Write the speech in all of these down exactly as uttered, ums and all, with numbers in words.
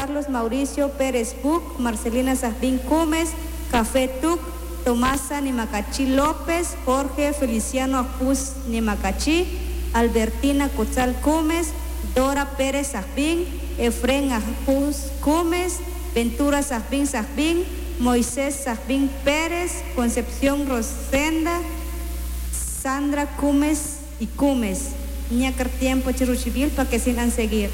Carlos Mauricio Pérez Buc, Marcelina Sajbín Cumes, Café Tuc, Tomasa Nimacachi López, Jorge Feliciano Ajpus Nimacachi, Albertina Cotzal Cumes, Dora Pérez Sajbín, Efren Ajpus Cumes, Ventura Sajbín Sajbín, Moisés Sajbín Pérez, Concepción Rosenda, Sandra Cumes y Cumes. Ñacar tiempo chiruchibil para que sigan seguir.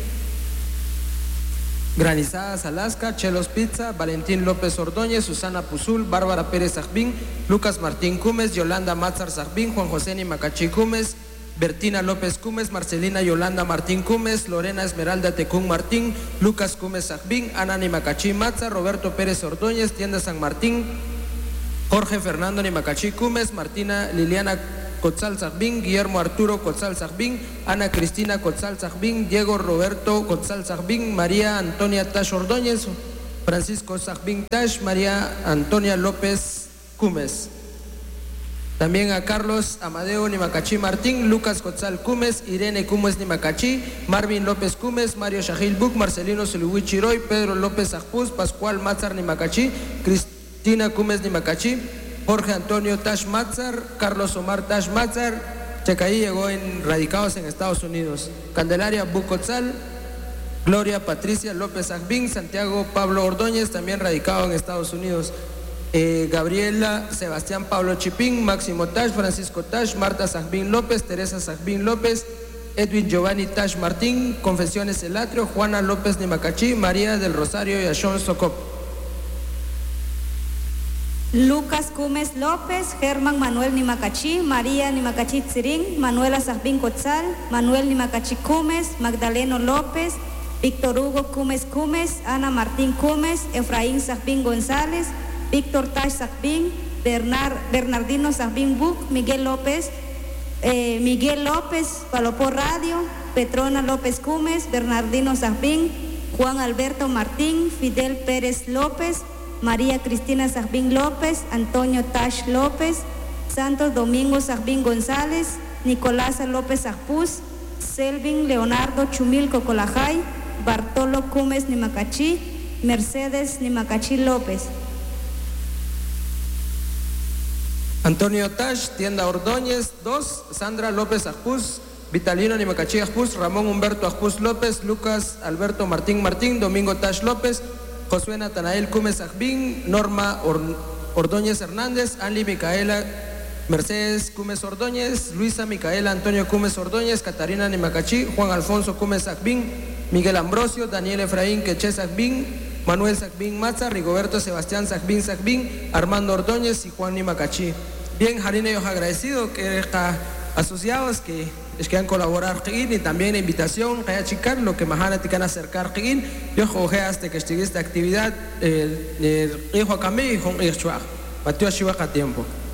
Granizadas Alaska, Chelos Pizza, Valentín López Ordóñez, Susana Puzul, Bárbara Pérez Sajbín, Lucas Martín Cumes, Yolanda Mazar Sajbín, Juan José Nimacachi Cumes, Bertina López Cumes, Marcelina Yolanda Martín Cumes, Lorena Esmeralda Tecún Martín, Lucas Cumes Sajbín, Ana Nimacachi Mazar, Roberto Pérez Ordóñez, Tienda San Martín, Jorge Fernando Nimacachi Cumes, Martina Liliana Cotzal Sajbín, Guillermo Arturo Cotzal Sajbín, Ana Cristina Cotzal Sajbín, Diego Roberto Cotzal Sajbín, María Antonia Tash Ordóñez, Francisco Sajbín Tash, María Antonia López Cumes. También a Carlos Amadeo Nimacachi Martín, Lucas Cotzal Cumes, Irene Cumes Nimacachi, Marvin López Cumes, Mario Shahil Buc, Marcelino Suluwi Chiroy, Pedro López Ajpus, Pascual Mazar Nimacachi, Cristina Cumes Nimacachi, Jorge Antonio Tash Mazar, Carlos Omar Tash Mazar, Checaí llegó en radicados en Estados Unidos, Candelaria Bucotzal, Gloria Patricia López Sajbín, Santiago Pablo Ordóñez, también radicado en Estados Unidos, eh, Gabriela Sebastián Pablo Chipín, Máximo Tash, Francisco Tash, Marta Sajbín López, Teresa Sajbín López, Edwin Giovanni Tash Martín, Confesiones El Atrio, Juana López Nimacachi, María del Rosario y Ashon Socop. Lucas Cumes López, Germán Manuel Nimacachi, María Nimacachi Tsirín, Manuela Sajbín Cotzal, Manuel Nimacachi Cumes, Magdaleno López, Víctor Hugo Cumes Cumes, Ana Martín Cumes, Efraín Sajbín González, Víctor Tash Sajbín, Bernard, Bernardino Sajbín Buc, Miguel López, eh, Miguel López, Palopó Radio, Petrona López Cumes, Bernardino Sajbín, Juan Alberto Martín, Fidel Pérez López, María Cristina Sajbín López, Antonio Tash López, Santos Domingo Sajbín González, Nicolasa López Ajpus, Selvin Leonardo Chumilco Colajay, Bartolo Cumes Nimacachi, Mercedes Nimacachi López. Antonio Tash, Tienda Ordóñez, dos, Sandra López Ajpus, Vitalino Nimacachi Ajpus, Ramón Humberto Ajpus López, Lucas Alberto Martín Martín, Domingo Tash López, Josué Natanael Cumes Sajbín, Norma Or Ordóñez Hernández, Anli Micaela Mercedes Cumes Ordóñez, Luisa Micaela Antonio Cumes Ordóñez, Catarina Nimacachi, Juan Alfonso Cumes Sajbín, Miguel Ambrosio, Daniel Efraín Queche Sajbín, Manuel Sajbín Mazar, Rigoberto Sebastián Sajbín Sajbín, Armando Ordóñez y Juan Nimacachi. Bien, Jarine, yo agradecido que están asociados que es que han colaborado y también la invitación a chicar lo que más te can acercar que yo jugué hasta que esté esta actividad el hijo a camino y con el chuaj patio a tiempo.